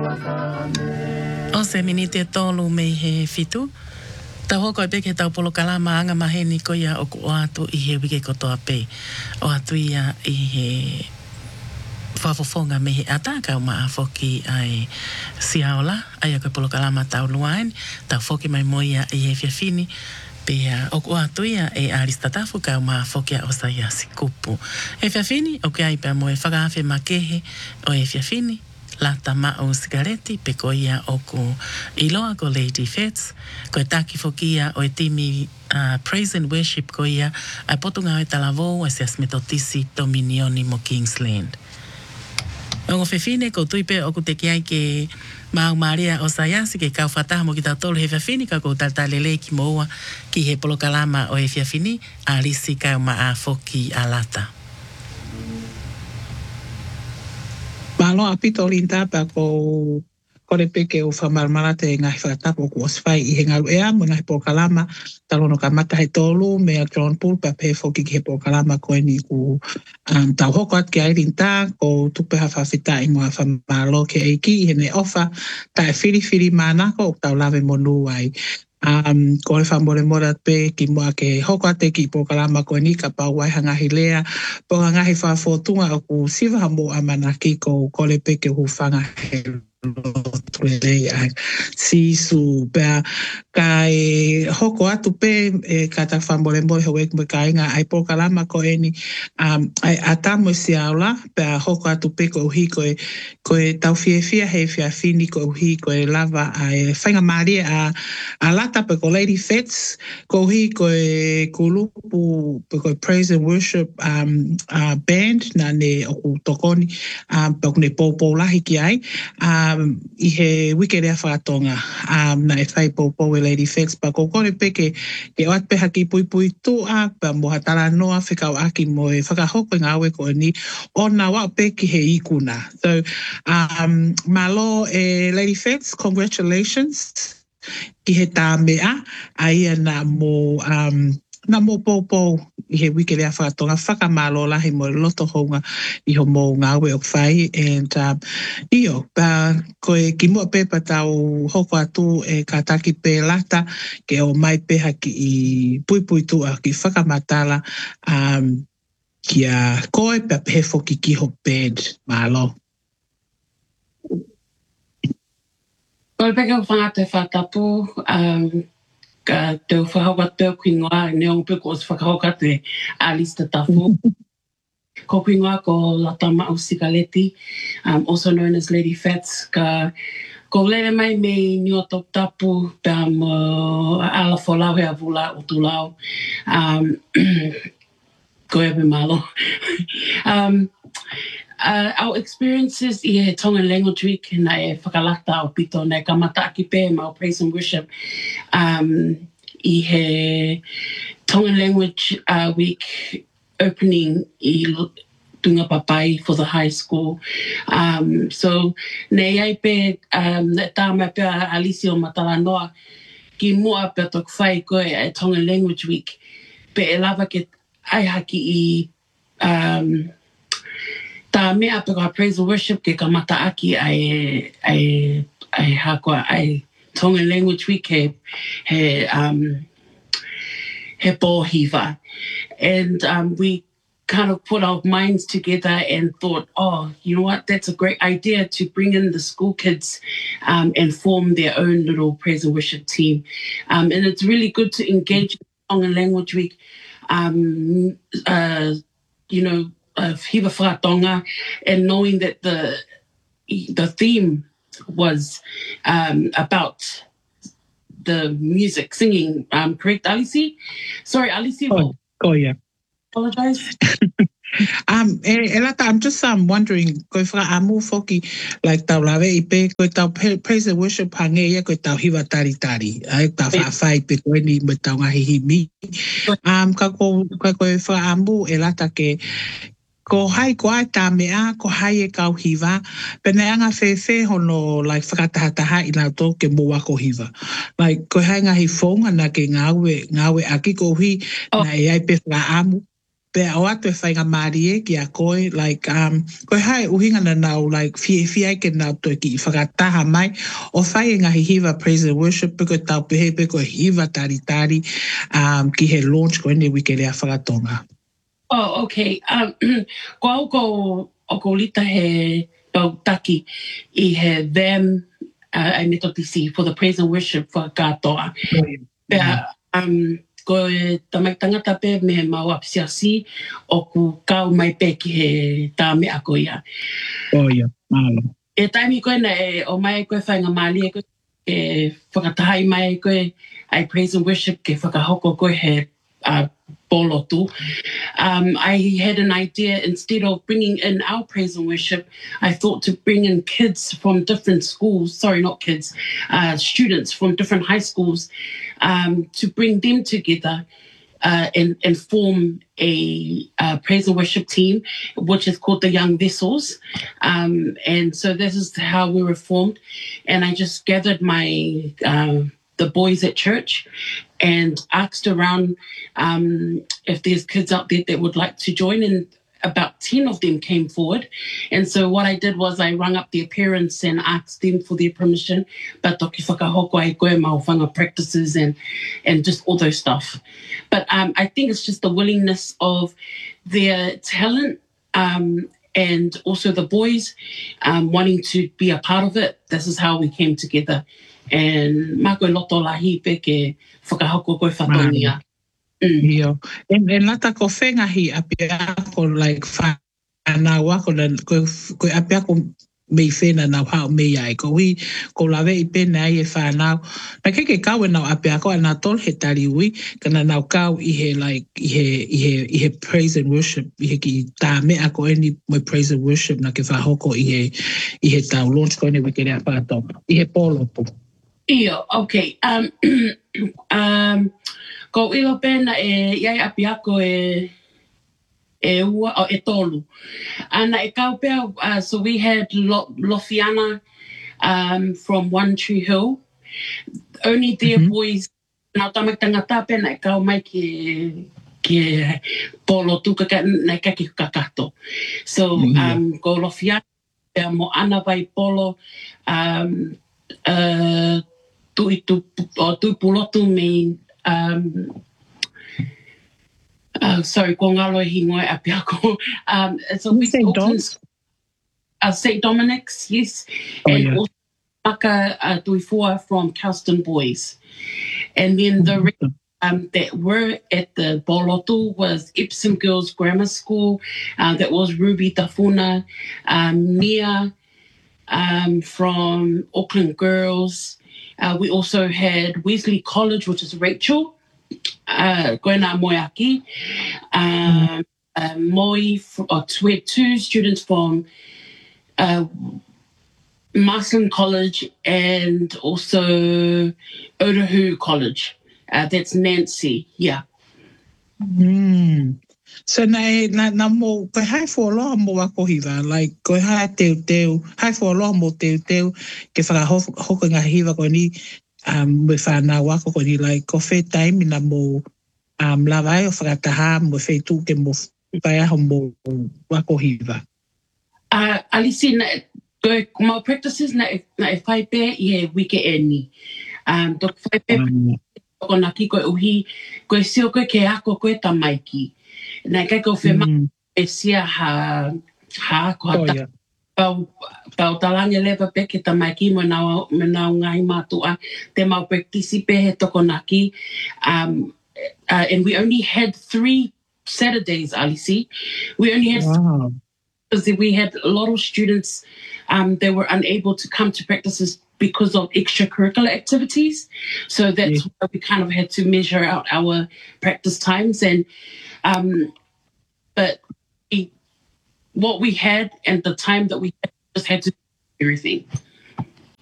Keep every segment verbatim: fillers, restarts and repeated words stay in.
O se minite tolu me he fitu. Tau hoko e peke tau polo kalama anga mahe ni ko ia o ko atu i he wike kotoa pe. O atu ia i he whafofonga me he ataka o maa foki ai siaola. Ai a koe polo kalama tau luain. Tau foki mai moia i he fiafini. Pea o ko atu ia e aristatafu ka o maa foki a osa ia si kupu. E fiafini o ke ai pea mo e whakaafe makehe o e fiafini. Lata ma o sigareti pe ko ia o ko iloa ko Lady Fets ko e taki fokia o e timi uh, Praise and Worship ko ia ai potunga o e talavo a se asmetotisi dominioni mo Kingsland. O fefine ko tuipe o ku te kiai ke Mau Maria o Sayasi ke kau whataha mo ki tau tolu he fiafini ka ko taltalele ki moua ki he polokalama o he fiafini a risi kau maa foki a lata. Malo apito linta pa ko kore peke o whamarmara te ngahi whakatapo ko oswhai i he ngaru ea mo ngahi pōkalama talono ka mata he tolu mea John Paul pa pe foki ki he pōkalama koe ni ku um, tau hoko at ki ai linta ko tupe ha whawhita i mua whamalo ke eiki i he ne ofa ta e whiri whiri mana ko tau lawe monu ai. Um, ko e whamore mora pe ki mua ke hoko ate ki pōkalama koe ni ka pau wai hangahi lea po hangahi whawhotunga o ku siwa hamo amana ki ko kore pe ke hufanga he lotuelei ai sisu pea ka e hoko atu pe e ka ta whamore mora he wek me ka inga ai pōkalama koe ni um, ai atamo si aula pea hoko atu pe ko uhi koe koe tau fie fia he fia fini ko uhi koe lava ai whainga maria a, a lata pe ko Lady Fets ko uhi koe kulupu pe koe Praise and Worship um, uh, band na ne o tokoni um, pe ne popo lahi ki ai um, i he wike rea whakatonga um, na e whai popo e Lady Fets pa ko kore pe ke ke oat pe haki pui pui tu a pa mo hatara noa whikau aki mo e whakahoko ngā we ko ni o na wa pe ki he ikuna so um, malo e Lady Fets congratulations ki he tā mea a ia na mo um, na mo popo i he wike rea whakatonga whakamalo lahi mo loto honga i ho mo ngā we o whai and um, io pa koe ki mua pepa tau hoko atu e ka taki pe lata ke o mai peha ki i pui pui tua ki whakamatala um, ki a koe pe he foki ki ho bed malo. Koe peke o whangate whatapu, um, ka te whahawa te kuingoa, ne o peko o whakahokate a lista tafu. Ko kuingoa ko Lata Ma'u Sigaleti, um, also known as Lady Fets, ka ko lele mai me ni o tok tapu, pe am uh, ala folau he avula o tulau. Um, ko ebe malo. um, Uh, our experiences i he Tongan Language Week na e whakalata o pito na e kamata aki pe ma o Praise and Worship um, i he Tongan Language uh, Week opening i Tunga Papai for the high school. Um, so nei ai pe um, ne tāma pe a Alicia o Matalanoa ki mua pe tok whai koe e Tongan Language Week pe e lava ke ai haki i um, tā mea pe ka Praise and Worship ke ka mata aki ai, ai, ai hakoa ai Tongan Language Week he, he, um, he pōhiva. And um, we kind of put our minds together and thought, oh, you know what, that's a great idea to bring in the school kids um, and form their own little Praise and Worship team. Um, and it's really good to engage in Tongan Language Week, um, uh, you know, of Hiva Whakatonga, and knowing that the the theme was um, about the music, singing. Um, correct, Alici? Sorry, Alici. Oh, oh yeah. Apologize. um, Elata, I'm just um, wondering, koe whaka amu foki, like tau lawe i pe, koe tau Praise and Worship hange ia, koe tau hiwa tari tari, ai tau whaafai pe koe ni me tau ngahi himi. Um, ka koe whaka amu, Elata ke, ko hai ko ai tā mea, ko hai e kau hiva, pene anga whewhe hono like whakatahataha i nā tō ke mua ko hiva. Like, ko hai ngahi whonga na ke ngāwe, ngāwe aki ko hui, oh. na e ai pe whaka amu. pe o atu e whainga maari e ki a koe, like, um, koe hai uhinga na nau, like, fie fie ke nau toi ki whakataha mai, o whai e ngahi hiva praise and worship, pe koe tau pehe, pe koe hiva tari tari, um, ki he launch koe ne wike lea whakatonga. Oh, okay. Um, ko au ko, o ko lita he tau taki I he them, uh, I metotisi for the praise and worship for katoa. Pea, um, ko e tamai tangata pe me mau apisiasi o ku kau mai pe ki he tā mea ko ia. Oh, yeah, malo. E taimi koe na e o mai koe whainga mali e koe e whakatahai mai koe ai praise and worship ke whakahoko koe he uh, polotu. Um, I had an idea, instead of bringing in our praise and worship, I thought to bring in kids from different schools, sorry, not kids, uh, students from different high schools, um, to bring them together uh, and, and form a uh, praise and worship team, which is called the Young Vessels. Um, and so this is how we were formed. And I just gathered my... Uh, the boys at church and asked around um, if there's kids out there that would like to join, and about ten of them came forward. And so what I did was I rang up their parents and asked them for their permission, but toki whakahoko ai koe maowhanga practices and, and just all those stuff. But um, I think it's just the willingness of their talent um, and also the boys um, wanting to be a part of it. This is how we came together. And mako e loto lahi pe ke whakahoko koe whatongia. Mm. Io. En, en lata ko whengahi apia ko like whanau ko, ko, ko apia ko mei whena nau hao mei ai. Ko hui ko lawe I pene ai e whanau. Na ke ke kau e nau apia ko ana tol he tari ui. Kana nau kau I he like I he, I he, I he praise and worship. I he ki tā mea ko eni moi praise and worship na ke whahoko I he, I he tau launch ko eni wike rea whakatonga. I he polo po. Iyo, okay. Um, um, ko ilo pena e iai api ako e e ua o e tolu. Ana e kau pea, uh, so we had Lo, Lofiana um, from One Tree Hill. Only their mm-hmm. boys, nā tamak tangata pena e kau mai ke ke polo tuka ka nei ka ki kakato. So um, ko Lofiana pea mo ana vai polo um, uh, tui tu o tu pulotu me um uh, sorry ko ngalo hingo api ako um so we Saint Dominic's uh, Saint Dominic's yes oh, and yeah. also maka uh, tui four from Kelston Boys, and then the mm-hmm. um that were at the Bolotu was Epsom Girls Grammar School, uh, that was Ruby Tafuna, um Mia um from Auckland Girls. Uh, we also had Wesley College, which is Rachel, uh, Goena Moyaki, um, uh, Moi, or we had two students from uh, Marsden College and also Otahu College. Uh, that's Nancy, yeah. Mm. So na na na mo ko hai for lo mo wa ko hiva like ko hai te te hai for lo mo te te ke fa ho ho ko nga hiva ko ni um me fa na wa ko ni like ko fe time na mo um la vai o fa ta ha mo fe tu ke mo pa ya mo wa ko hiva uh alisi na ko mo practices na na fai pe I wike eni um to fai pe ko na ki ko uhi ko sio ko ke ako ko tamaiki. Na kai ko fe mm. e sia ha ha ko ta pau pau talange leva pe ke tamaki mo na mo na ngai matua te mau participe he tokonaki um uh, and we only had three Saturdays, Alisi. We only had wow. because we had a lot of students um they were unable to come to practices because of extracurricular activities, so that's yeah. why we kind of had to measure out our practice times. And um but we, what we had and the time that we had, just had to do everything.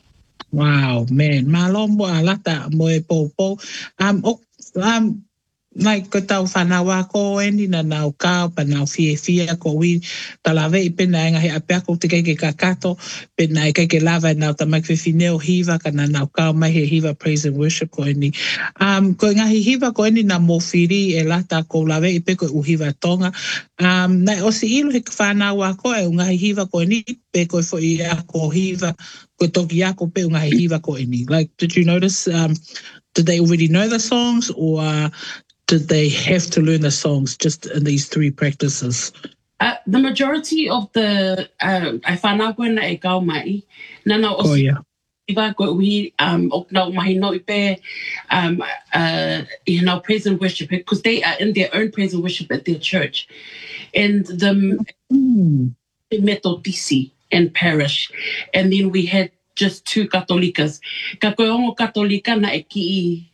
Wow, man, malo mo alata mo e popo um um nai ko tau whanawa ko eni na nau kao pa nau fie fie ko wi talawe i pena e ngahi apea ko te keike kakato pena e keike lava nau ta mai whiwhineo hiva ka na nau kao mai he hiva praise and worship ko eni. Um, ko ngahi hiva ko eni na mōwhiri e lata ko lawe i pe ko uhiva tonga. Um, nai o si ilu he whanawa ko e ngahi hiva ko eni pe ko fo i a ko hiva ko toki ako pe ngahi hiva ko eni. Like, did you notice, um, did they already know the songs or uh, did they have to learn the songs just in these three practices? Uh, the majority of the uh, I whanau koe na e kau mai. Nana o Oh, yeah. iwa koe ui um, o nau mahi no i pe um, uh, i nau praise and worship because they are in their own praise and worship at their church. And the Mm. Methodisi and parish. And then we had just two Catolikas. Ka koe ongo Katolika na e ki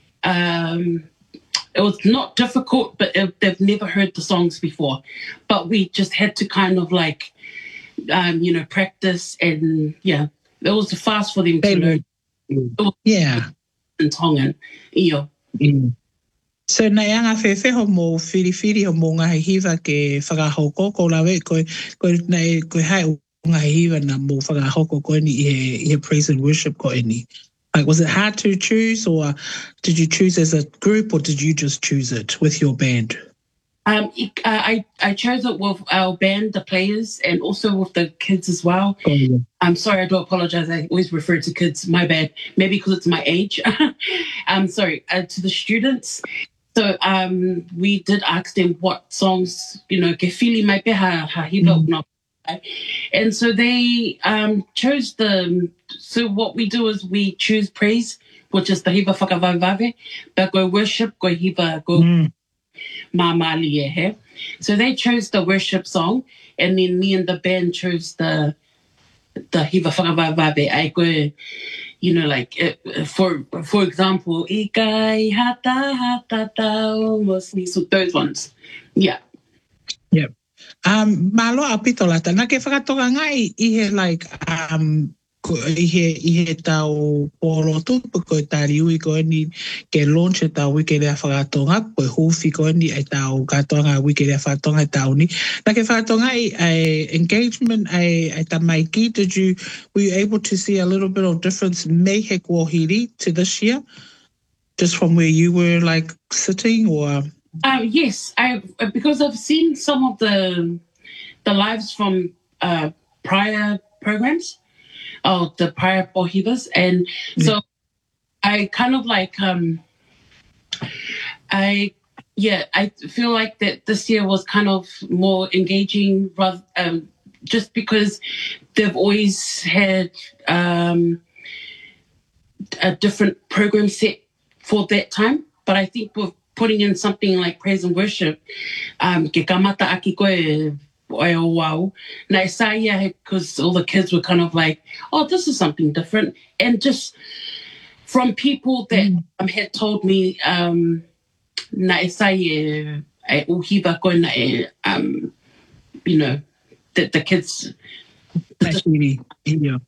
um, it was not difficult, but it, they've never heard the songs before. But we just had to kind of like, um, you know, practice and yeah, it was fast for them They to learn. learned. Yeah. In Tongan, iyo. Mm. So nei anga whewheho mō whiriwhiri o mō ngahi hiva ke whakahoko ko lawe koe, koe, nei, koe hai o ngahi hiva na mō whakahoko ko ni i he, i he praise and worship ko ni. Like, was it hard to choose or did you choose as a group or did you just choose it with your band? Um, I, I chose it with our band, the players, and also with the kids as well. Oh, yeah. I'm sorry, I do apologize. I always refer to kids, my bad. Maybe because it's my age. I'm sorry, uh, to the students. So um, we did ask them what songs, you know, ke fili mai pe ha, ha hiva mm. And so they um, chose the, so what we do is we choose praise, which is the hiva whakavavave, but go worship, go hiva, go mm. mamali e he. So they chose the worship song, and then me and the band chose the the hiva whakavavave. I go, you know, like, uh, for for example, ikai hata hata tau mosni, so those ones. Yeah. Yep. Um, malo a pitolata, na ke whakatoka ngai i he, like, um, ko, i he, i he tau polo tupu ko tari ui ko ni ke launch e tau wike rea whakatonga, ko huwhi ko ni e tau katoanga wike rea whakatonga e tau ni. Na ke whakatonga i a engagement a, a tamaiki, did you, were you able to see a little bit of difference me he kuohiri to this year? Just from where you were, like, sitting or... Uh, yes, I because I've seen some of the the lives from uh, prior programs, or the prior pohivas, and yeah. So I kind of like um, I yeah I feel like that this year was kind of more engaging, rather um, just because they've always had um, a different program set for that time, but I think with putting in something like praise and worship, um, ke kamata aki koe oe o wau. Na e sa ia, because all the kids were kind of like, oh, this is something different. And just from people that mm. um, had told me, um, na e sa ia, e uhiva koe na e, um, you know, that the kids... That's really, yeah.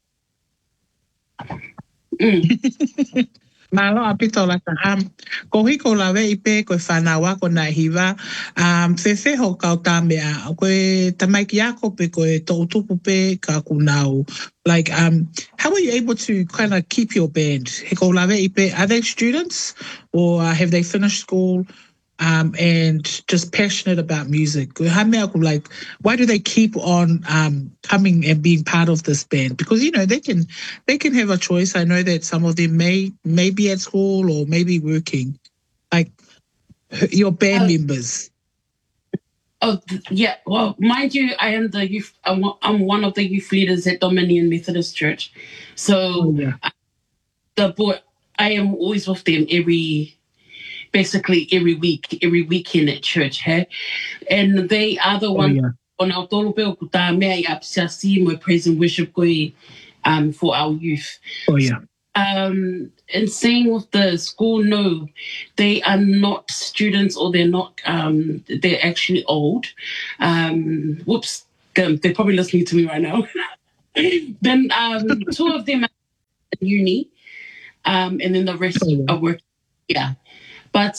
Mm. Malo a pito la ka am ko hiko la ve ipe ko whanawa ko na hiva um fefe ho ka tamea ko tamaiki ako pe ko to tupu pe ka kunau. Like, um how are you able to kind of keep your band? Hiko la ve ipe, are they students or have they finished school? Um, and just passionate about music. Like, why do they keep on um, coming and being part of this band? Because, you know, they can they can have a choice. I know that some of them may, may be at school or maybe working. Like, your band uh, members. Oh, yeah. Well, mind you, I am the youth. I'm one of the youth leaders at Dominion Methodist Church. So, oh, yeah. I, the boy, I am always with them every... basically every week, every weekend at church, hey? And they are the ones on our tolope o kuta mea I apsiasi mo praise and worship koe um, for our youth. Oh, yeah. Um, and same with the school, no, they are not students or they're not, um, they're actually old. Um, whoops, they're probably listening to me right now. Then um, two of them are at uni, um, and then the rest oh, yeah. are working. Yeah. But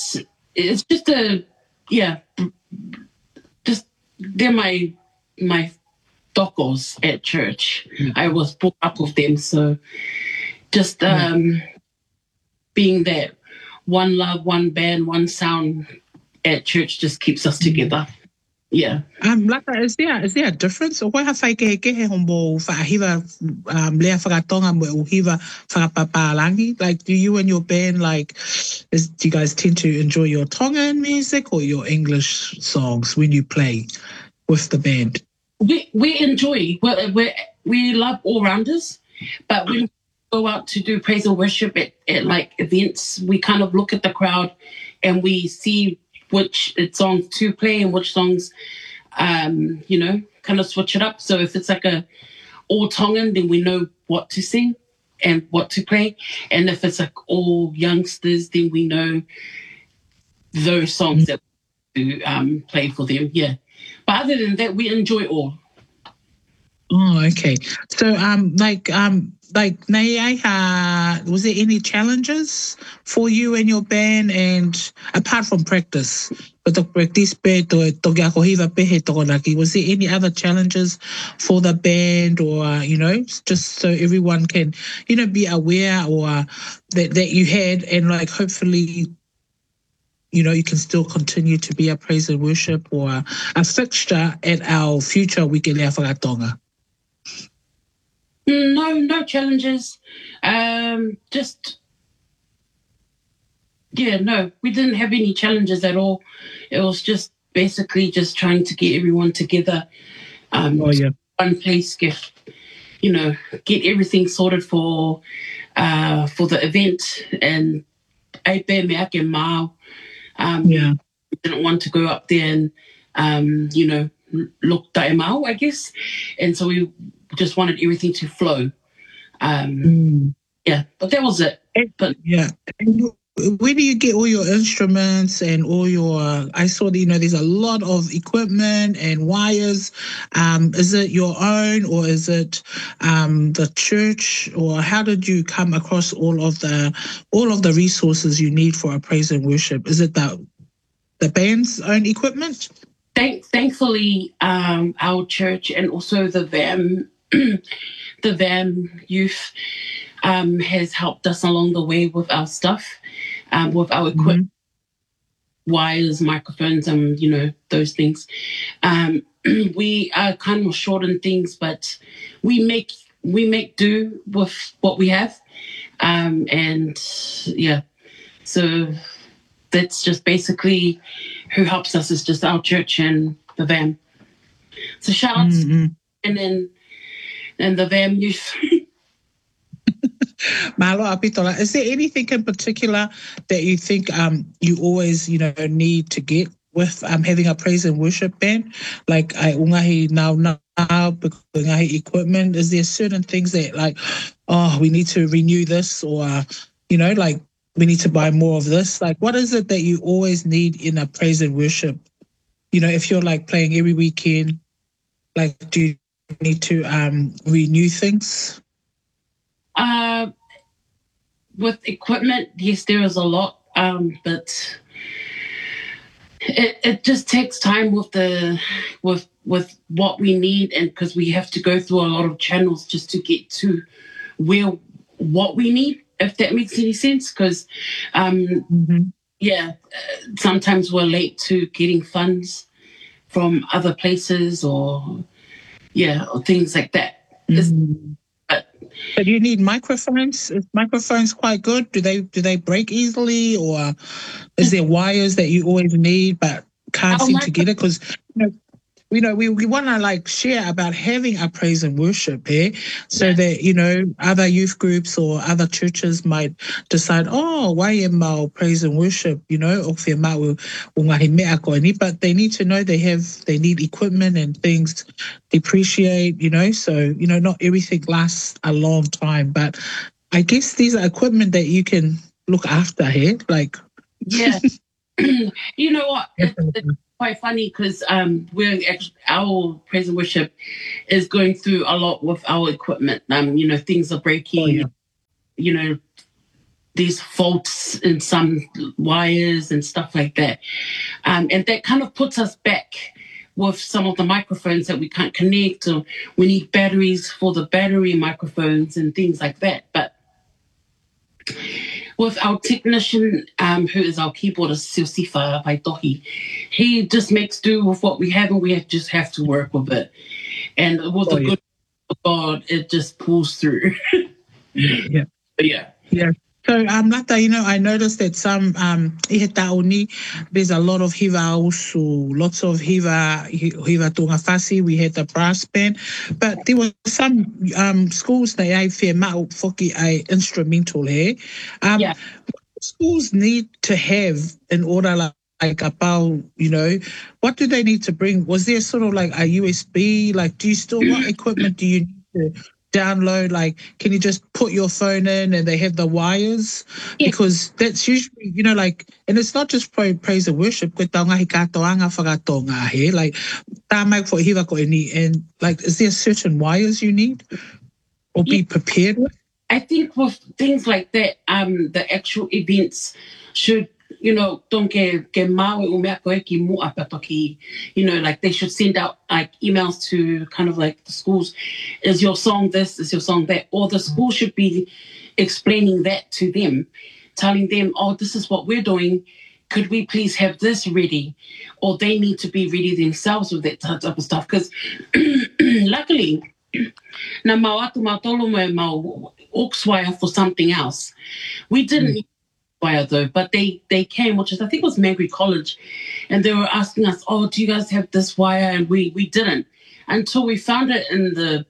it's just a, yeah, just, they're my, my docos at church. Yeah. I was brought up with them. So just um, being that one love, one band, one sound at church just keeps us together. Yeah. Um, Laka, is there is there a difference? O koe hawhai ke ke he hombo whaahiva um, lea whakatonga mo uhiva whakapapalangi? Like, do you and your band, like, is, do you guys tend to enjoy your Tongan music or your English songs when you play with the band? We we enjoy, we we we love all-rounders, but when we go out to do praise and worship at, at like events, we kind of look at the crowd and we see which songs to play and which songs, um, you know, kind of switch it up. So if it's like a all Tongan, then we know what to sing and what to play. And if it's like all youngsters, then we know those songs that we um, play for them. Yeah. But other than that, we enjoy all. Oh, okay. So, um, like, um, like, nei ha, was there any challenges for you and your band, and apart from practice, but the practice pe to to kia kohiva pehe tokonaki, was there any other challenges for the band, or you know, just so everyone can, you know, be aware, or that that you had, and like hopefully, you know, you can still continue to be a praise and worship or a fixture at our future Wikelea Whakatonga? No, no challenges. Um, just, yeah, no, we didn't have any challenges at all. It was just basically just trying to get everyone together. Um, oh, yeah. One place, get, you know, get everything sorted for uh, for the event. And I bear me ake mau. Um, yeah. We didn't want to go up there and, um, you know, look tae mau, I guess. And so we just wanted everything to flow. Um, mm. Yeah, but that was it. But yeah. And where do you get all your instruments and all your, I saw that, you know, there's a lot of equipment and wires. Um, is it your own, or is it um, the church, or how did you come across all of the all of the resources you need for a praise and worship? Is it the the band's own equipment? Thank, thankfully, um, our church and also the V A M, the V A M youth um, has helped us along the way with our stuff, um, with our equipment, mm-hmm. wires, microphones, and you know those things. Um, we are kind of short on things, but we make we make do with what we have, um, and yeah, so. That's just basically who helps us is just our church and the V A M. So shout out mm-hmm. and then and the V A M youth. Malo Apitola, is there anything in particular that you think um, you always, you know, need to get with um, having a praise and worship band? Like I ungahi now now because ungahi equipment. Is there certain things that like, oh, we need to renew this, or you know, like we need to buy more of this? Like, what is it that you always need in a praise and worship? You know, if you're like playing every weekend, like, do you need to um, renew things? Uh, with equipment, yes, there is a lot, um, but it, it just takes time with the with with what we need, and because we have to go through a lot of channels just to get to where what we need. If that makes any sense, because, um, mm-hmm. yeah, uh, sometimes we're late to getting funds from other places, or yeah, or things like that. Mm-hmm. But, but do you need microphones? Is microphones quite good? Do they do they break easily, or is there wires that you always need but can't seem micro- to get it? Because you know, You know, we, we want to like share about having a praise and worship here, eh? so yeah. that, you know, other youth groups or other churches might decide, oh, why am I praise and worship, you know, but they need to know they have, they need equipment and things depreciate, you know, so, you know, not everything lasts a long time, but I guess these are equipment that you can look after here, eh? like. Yeah. You know what? It, it, quite funny because um, we're actually, our praise and worship is going through a lot with our equipment. Um, you know, things are breaking. Oh, yeah. You know, there's faults in some wires and stuff like that. Um, and that kind of puts us back with some of the microphones that we can't connect, or we need batteries for the battery microphones and things like that. But with our technician, um, who is our keyboardist, Siosifa Vaitohi, he just makes do with what we have, and we have, just have to work with it. And with Oh, the yeah. good of God, it just pulls through. Yeah. yeah. Yeah. So, um, Lata, you know, I noticed that some, um, ihetauni, there's a lot of hiva usu, lots of hiva, hiva tungafasi. We had the brass band, but there were some, um, schools that I fear mao foki I instrumental here. Um, Yeah. schools need to have in order like, like about, you know, what do they need to bring? Was there sort of like a U S B? Like, do you still, what equipment do you need to download? Like, can you just put your phone in and they have the wires? Yeah. Because that's usually, you know, like, and it's not just pra- praise and worship, ko tau ngahi katoanga whakatonga he, like, tā mai ko hiwa ko ini, and like, is there certain wires you need or be Yeah. prepared with? I think with things like that, um, the actual events should, you know, don't get get maui o mea koe ki mua patoki, you know, like they should send out like emails to kind of like the schools. Is your song this? Is your song that? Or the school should be explaining that to them, telling them, oh, this is what we're doing. Could we please have this ready? Or they need to be ready themselves with that type of stuff. Because luckily, na mau atu mau tolu me mau aux wire for something else. We didn't need wire though, but they they came, which is I think it was Mangry College, and they were asking us, oh, do you guys have this wire? And we we didn't until we found it in the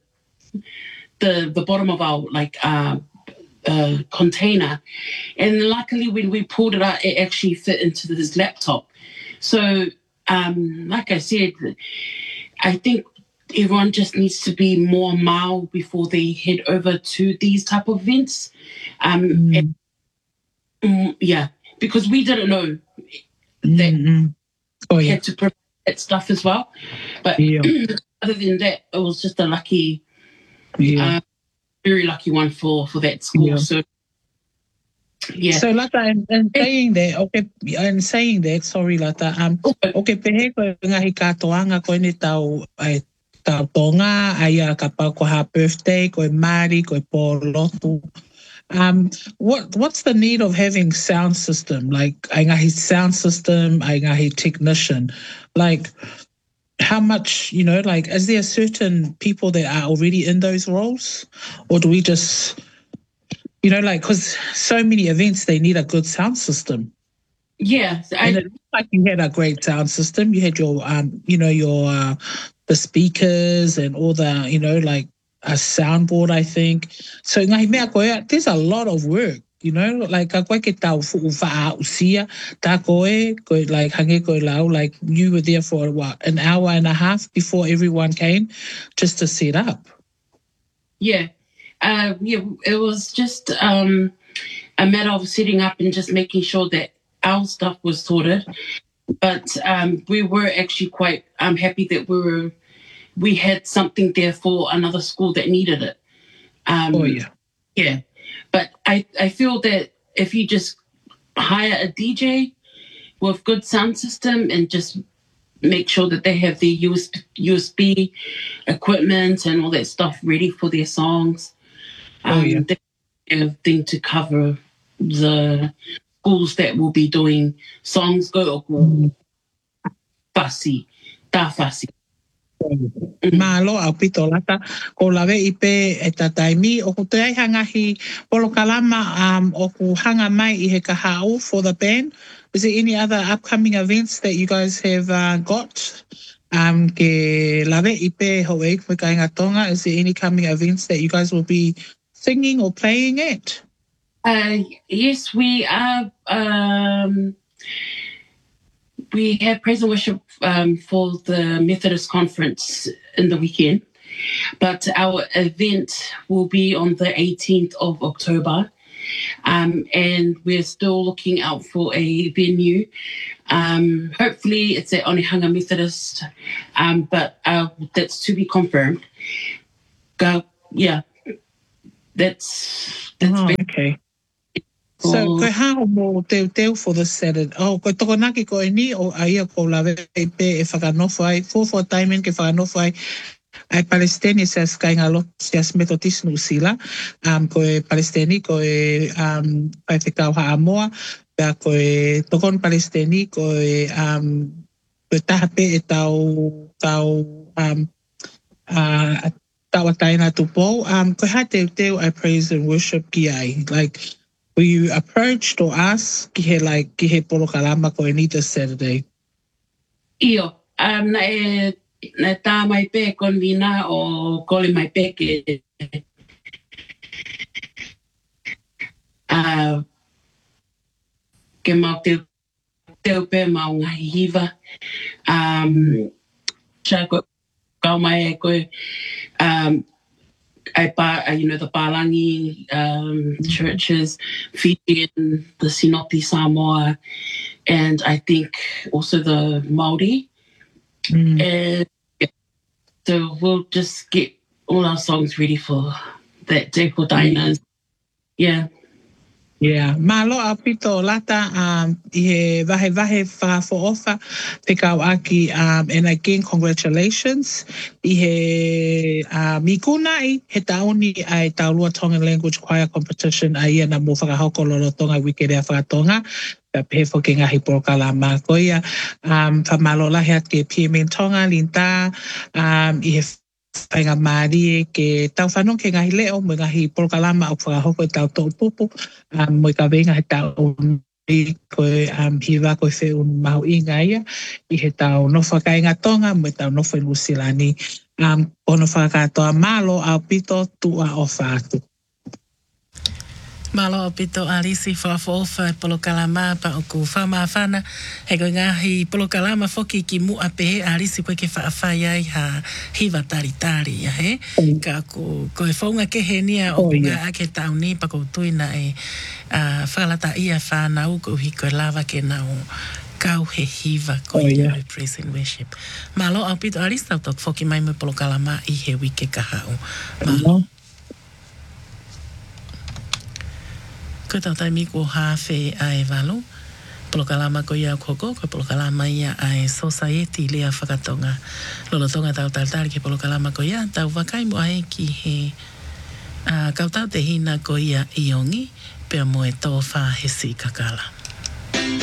the the bottom of our like uh, uh, container, and luckily when we pulled it out, it actually fit into this laptop. So um, like I said, I think everyone just needs to be more mau before they head over to these type of events. Um, Mm. and, mm, yeah, because we didn't know that Mm-hmm. Oh, we yeah. had to prepare that stuff as well. But Yeah. other than that, it was just a lucky, Yeah. uh, very lucky one for, for that school. Yeah. So, yeah. So Lata, and, and saying that, okay, and saying that, sorry Lata, um, Okay. okay, pehe ko ngahi katoanga ko ni tau ai tau tonga ai a ka pau ko ha birthday ko mari ko polotu. Um, what what's the need of having sound system? Like ai ngahi sound system, ai ngahi technician, like. How much, you know, like, is there certain people that are already in those roles? Or do we just, you know, like, because so many events, they need a good sound system. Yeah. I, And it looks like you had a great sound system. You had your, um, you know, your, uh, the speakers and all the, you know, like a soundboard, I think. So ngahi mea koe, there's a lot of work. You know, like ka koe ke tau fu'u fa'a usia, tā koe, koe like hange koe lau, like you were there for what, an hour and a half before everyone came just to set up. yeah. Uh, yeah, it was just um, a matter of setting up and just making sure that our stuff was sorted. But um, we were actually quite um, happy that we were we had something there for another school that needed it. Um, Oh, yeah. Yeah. But I, I feel that if you just hire a D J with good sound system and just make sure that they have their U S B equipment and all that stuff ready for their songs, um, Oh, yeah. they have thing to cover the schools that will be doing songs go Mm. fussy, ta fussy. Malo au pito lata ko lawe ipe e tataimi o ku te ai hangahi polo kalama um o ku hanga mai I he kahau for the band. Is there any other upcoming events that you guys have uh, got? Um ke lawe ipe hoei ko ka inga tonga. Is there any coming events that you guys will be singing or playing at? Uh, yes, we are. Um, we have praise and worship um, for the Methodist conference in the weekend, but our event will be on the eighteenth of October, um, and we're still looking out for a venue. Um, hopefully, it's at Onehunga Methodist, um, but uh, that's to be confirmed. Uh, yeah, that's that's. Oh, been- okay. So, Oh. koe hao mo teu teu for the Saturday. Oh, koe toko naki koe ni o aia ko lawe e pe e whakanofo ai. Full timing ke whakanofo ai. Ai Palestini se as kainga lo se as methodist no sila. Um, koe Palestini koe um, pai whikau ha amoa. Pea koe tokon Palestini koe um, koe taha pe e tau tau um, uh, tau ataina tupo. Um, koe ha teu teu I praise and worship ki ai. Like, were you approached or asked ki he like ki he polo kalama koe ni this Saturday? Io, um, na e na tā mai pē kon vina o kole mai pē ke uh, ke mau teu teu pē mau ngahi hiva. Um, Sha koe kau mai e koe um, I pa, uh, you know, the Palangi um, churches, Fiji and the Sinopi Samoa, and I think also the Māori. Mm. And yeah, so we'll just get all our songs ready for that day for Dinah. Yeah. Yeah, malo a pito lata um I he vahe vahe whakafo ofa te kau aki um and again congratulations I he uh, mikuna I he tauni ai Taulua Tongan Language Choir Competition a ia na mo whakahoko lolo tonga wiki rea whakatonga pe pe whoki ngahi porokalama koia um whamalo lahi at ke P M N Tonga linta um I he whainga maari ke tau whanong ke ngahi leo mo ngahi porokalama o whakahoko i tau tau pupu um, mo i ka venga he tau i koe um, hiwa koe whe un mahu inga ia I he tau nofa ka inga tonga mo i tau nofa i Nusilani um, ono whakatoa malo au pito tua o whātu. Malo o pito alisi whawhaofa e polo kalama pa o ku whamawhana. He koe ngahi polo kalama whoki ki mua pehe alisi koe ke whaawhai ai ha hiwa tari tari ya he. Mm. Ka ko koe whaunga ke he nia o oh, kunga yeah. Ake tau ni pa ko tuina e uh, whalata ia whanau ko hi koe lava ke nao kau he hiwa koe oh, yeah. Praise and worship. Malo o pito alisi tau tok whoki mai mo polo kalama I he wike kahao. Malo. Mm. Ko tau tai miku o hawhi ai walo. Polo kalama ko ia koko, ko polo kalama ia ai society lea whakatonga. Lolo tonga tau tautari ke polo kalama ko ia, tau wakai mo ai ki he uh, kautau te hina ko ia iongi, pia mo e tō wha he si kakala.